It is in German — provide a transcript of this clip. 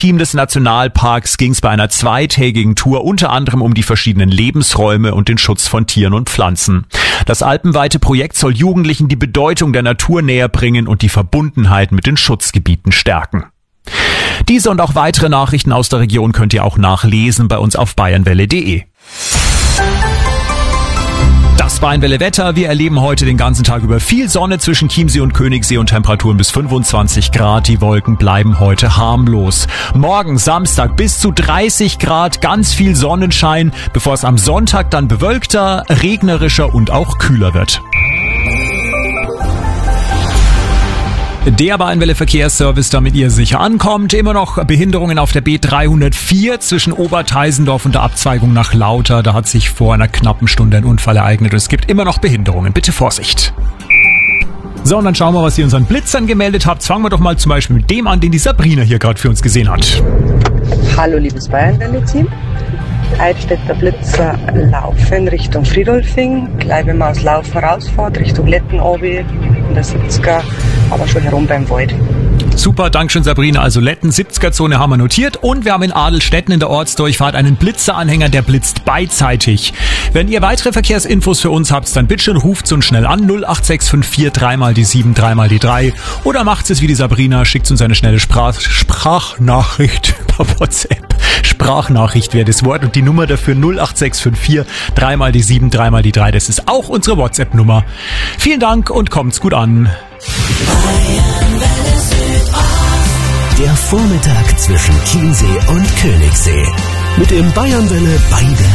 Team des Nationalparks ging es bei einer zweitägigen Tour unter anderem um die verschiedenen Lebensräume und den Schutz von Tieren und Pflanzen. Das alpenweite Projekt soll Jugendlichen die Bedeutung der Natur näher bringen und die Verbundenheit mit den Schutzgebieten stärken. Diese und auch weitere Nachrichten aus der Region könnt ihr auch nachlesen bei uns auf bayernwelle.de. Das Bayernwelle Wetter. Wir erleben heute den ganzen Tag über viel Sonne zwischen Chiemsee und Königssee und Temperaturen bis 25 Grad. Die Wolken bleiben heute harmlos. Morgen Samstag bis zu 30 Grad, ganz viel Sonnenschein, bevor es am Sonntag dann bewölkter, regnerischer und auch kühler wird. Der Bayernwelle Verkehrsservice, damit ihr sicher ankommt. Immer noch Behinderungen auf der B304 zwischen Oberteisendorf und der Abzweigung nach Lauter. Da hat sich vor einer knappen Stunde ein Unfall ereignet. Es gibt immer noch Behinderungen. Bitte Vorsicht. So, und dann schauen wir, was ihr unseren Blitzern gemeldet habt. Fangen wir doch mal zum Beispiel mit dem an, den die Sabrina hier gerade für uns gesehen hat. Hallo liebes Bayernwelle-Team. Heute steht der Blitzer laufen Richtung Friedolfing. Gleich wenn man aus Laufen rausfährt, Richtung Letten-Obi in der 70er, aber schon herum beim Wald. Super, Dankeschön Sabrina. Also Letten 70er-Zone haben wir notiert und wir haben in Adelstetten in der Ortsdurchfahrt einen Blitzeranhänger, der blitzt beidseitig. Wenn ihr weitere Verkehrsinfos für uns habt, dann bitte ruft so schnell an 08654 3 die 7 3 die 3 oder macht es wie die Sabrina, schickt uns eine schnelle Sprachnachricht per WhatsApp. Sprachnachricht wäre das Wort und die Nummer dafür 08654 3 die 7 3 die 3. Das ist auch unsere WhatsApp-Nummer. Vielen Dank und kommt's gut an. Der Vormittag zwischen Chiemsee und Königssee. Mit dem Bayernwelle Beide